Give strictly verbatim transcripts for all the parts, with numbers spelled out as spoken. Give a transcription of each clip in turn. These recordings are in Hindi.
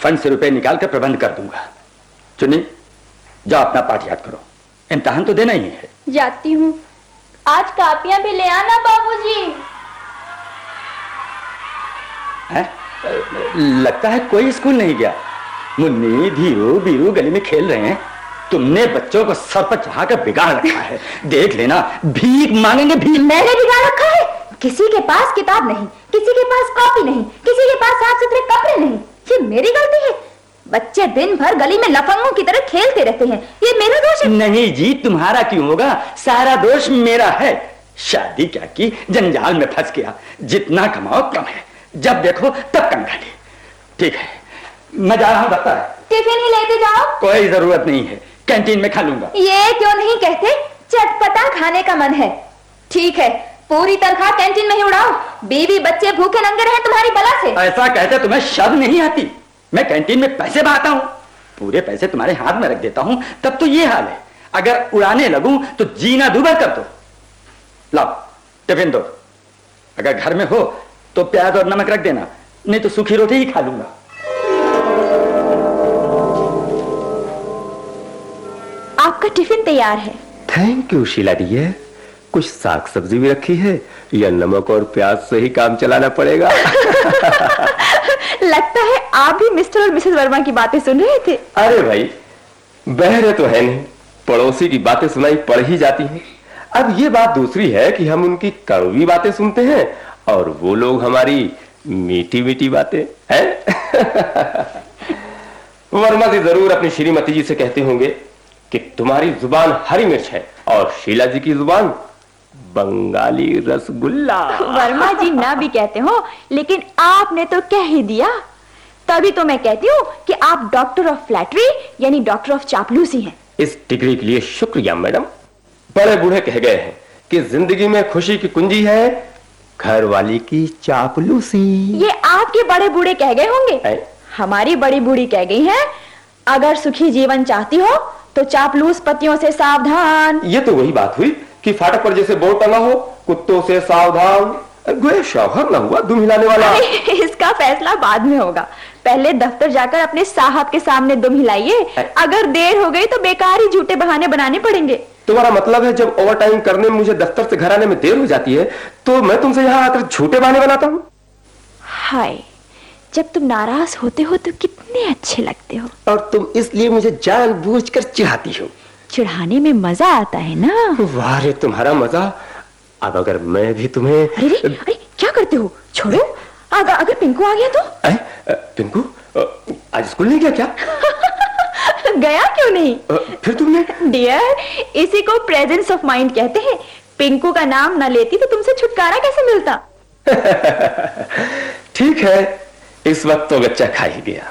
फंड से रुपए निकाल कर प्रबंध कर दूंगा। चुन्नी, जाओ अपना पाठ याद करो, इम्तिहान तो देना ही है। जाती हूँ। आज कापियां भी ले आना बाबूजी। है? लगता है कोई स्कूल नहीं गया। मुन्नी, धीरू, बीरू गली में खेल रहे हैं। तुमने बच्चों को सर पर चढ़ाकर बिगाड़ रखा है। देख लेना, भीख मांगेंगे भीख। मैंने बिगाड़ रखा है? किसी के पास किताब नहीं, किसी के पास कॉपी नहीं, किसी के पास साफ सुथरे कपड़े नहीं। ये मेरी गलती है? बच्चे दिन भर गली में लफंगों की तरह खेलते रहते हैं, ये मेरा दोष है? नहीं जी, तुम्हारा क्यों होगा? सारा दोष मेरा है। शादी क्या की, जंजाल में फंस गया। जितना कमाओ कम है, जब देखो तब कंगाली। ठीक है, मैं जा रहा हूँ दफ्तर। टिफिन ही लेते जाओ। कोई जरूरत नहीं है, कैंटीन में खा लूंगा। ये क्यों नहीं कहते चटपटा खाने का मन है? ठीक है, पूरी तनख्वाह कैंटीन में ही उड़ाओ। बीवी बच्चे भूखे नंगे रहे तुम्हारी बला से। ऐसा कहते तुम्हें शर्म नहीं आती? मैं कैंटीन में पैसे बहाता हूँ, पूरे पैसे तुम्हारे हाथ में रख देता हूँ, तब तो ये हाल है। अगर उड़ाने लगूं तो जीना दूभर कर दो। लाओ टिफिन दो। अगर घर में हो तो प्याज और नमक रख देना, नहीं तो सूखी रोटी ही खा लूंगा। आपका टिफिन तैयार है। Thank you Sheila dear. कुछ साग सब्जी भी रखी है या नमक और प्याज से ही काम चलाना पड़ेगा? लगता है आप भी मिस्टर और मिसेस वर्मा की बातें सुन रहे थे। अरे भाई, बहरे तो है नहीं, पड़ोसी की बातें सुनाई पड़ ही जाती हैं। अब ये बात दूसरी है कि हम उनकी कड़वी बातें सुनते हैं और वो लोग हमारी मीठी मीठी बातें हैं। वर्मा जी जरूर अपनी श्रीमती जी से कहते होंगे कि तुम्हारी जुबान हरी मिर्च है और शीला जी की जुबान बंगाली रसगुल्ला। वर्मा जी ना भी कहते हो, लेकिन आपने तो कह ही दिया। तभी तो मैं कहती हूँ कि आप डॉक्टर ऑफ फ्लैटरी यानी डॉक्टर ऑफ चापलूसी हैं। इस डिग्री के लिए शुक्रिया मैडम। बड़े बूढ़े कह गए हैं कि जिंदगी में खुशी की कुंजी है घर वाली की चापलूसी। ये आपके बड़े बूढ़े कह गए होंगे। हमारी बड़ी बूढ़ी कह गई है, अगर सुखी जीवन चाहती हो तो चापलूस पतियों से सावधान। ये तो वही बात हुई कि फाटक पर जैसे बोर्ड टंगा हो, कुत्तों से सावधान। गोया शौहर ना हुआ दुम हिलाने वाला। इसका फैसला बाद में होगा, पहले दफ्तर जाकर अपने साहब के सामने दुम हिलाइए। अगर देर हो गई तो बेकार ही झूठे बहाने बनाने पड़ेंगे। तुम्हारा मतलब है जब ओवर टाइम करने में मुझे दफ्तर से घर आने में देर हो जाती है तो मैं तुमसे यहाँ आकर झूठे बहाने बनाता हूँ? हाय, जब तुम नाराज होते हो तो कितने अच्छे लगते हो। और तुम इसलिए मुझे जानबूझकर चिढ़ाती हो। चिढ़ाने में मजा आता है ना। वाह रे तुम्हारा मजा। अब अगर मैं भी तुम्हें अरे रे, अरे क्या करते हो? छोड़ो। अगर अगर पिंकू आ गया तो? अरे पिंकू आज स्कूल नहीं गया क्या? गया क्यों नहीं? आ, फिर तुमने? डियर, इसी को प्रेजेंस ऑफ माइंड कहते हैं। पिंकू का नाम न लेती तो तुमसे छुटकारा कैसे मिलता? ठीक है, इस वक्त तो बच्चा खा ही गया।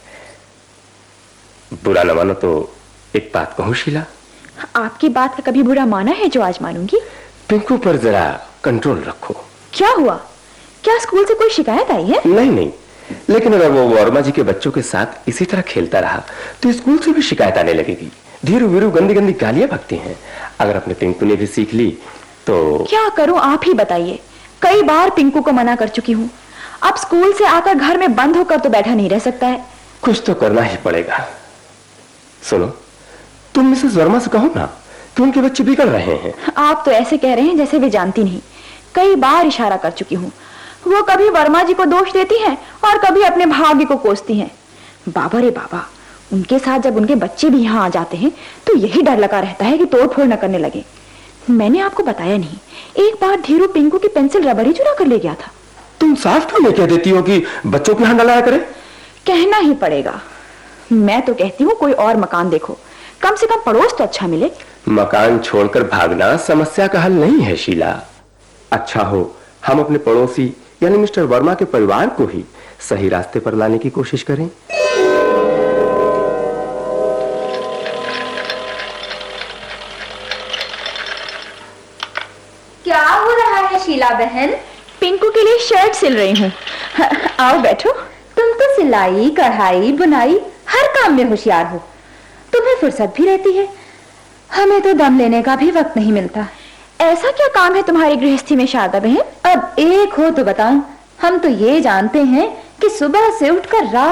बुरा न मानो तो एक बात कहूं शीला? आपकी बात का कभी बुरा माना है जो आज मानूंगी? पिंकू पर जरा कंट्रोल रखो। क्या हुआ? क्या स्कूल से कोई शिकायत आई है? नहीं नहीं, लेकिन अगर वो वर्मा जी के बच्चों के साथ इसी तरह खेलता रहा तो स्कूल से भी शिकायत आने लगेगी। धीरू वीरू गंदी गंदी गालियां बकती हैं। अगर अपने पिंकू ने भी सीख ली तो क्या करूं आप ही बताइए। कई बार पिंकू को मना कर चुकी हूँ। अब स्कूल से आकर घर में बंद होकर तो बैठा नहीं रह सकता है। कुछ तो करना ही पड़ेगा। सुनो, तुम मिसेस वर्मा से कहो ना कि उनके बच्चे बिगड़ रहे हैं। आप तो ऐसे कह रहे हैं जैसे वे जानती नहीं। कई बार इशारा कर चुकी हूँ। वो कभी वर्मा जी को दोष देती हैं और कभी अपने भाग्य को कोसती हैं। बाबा रे बाबा, उनके साथ जब उनके बच्चे भी यहाँ आ जाते हैं तो यही डर लगा रहता है कि तोड़फोड़ न करने लगे। मैंने आपको बताया नहीं, एक बार धीरू पिंकू की पेंसिल रबर ही चुरा कर ले गया था। तुम साफ क्यों नहीं कह देती हो कि बच्चों के हाथ डाला करे? कहना ही पड़ेगा। मैं तो कहती हूँ कोई और मकान देखो, कम से कम पड़ोस तो अच्छा मिले। मकान छोड़कर भागना समस्या का हल नहीं है शीला। अच्छा हो हम अपने पड़ोसी यानी मिस्टर वर्मा के परिवार को ही सही रास्ते पर लाने की कोशिश करें। क्या हो रहा है शीला बहन? पिंकू के लिए शर्ट सिल रही हूँ। आओ बैठो। तुम तो सिलाई, कढ़ाई, बुनाई हर काम में होशियार हो। तुम्हें फुर्सत भी रहती है, हमें तो दम लेने का भी वक्त नहीं मिलता। ऐसा क्या काम है तुम्हारी गृहस्थी में शारदा बहन? अब एक हो तो बताऊं। हम तो ये जानते हैं कि सुबह से उठकर रात